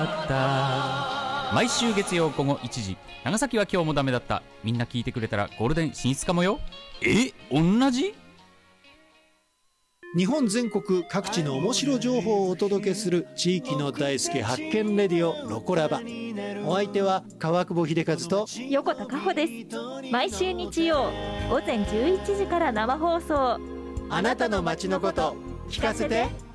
った。毎週月曜午後1時、長崎は今日もダメだった。みんな聞いてくれたらゴールデン進出かもよ。同じ？ 日本全国各地の面白情報をお届けする地域の大輔発見レディオロコラバ。お相手は川久保秀和と横田加穂です。毎週日曜午前11時から生放送。 あなたの街のこと聞かせて。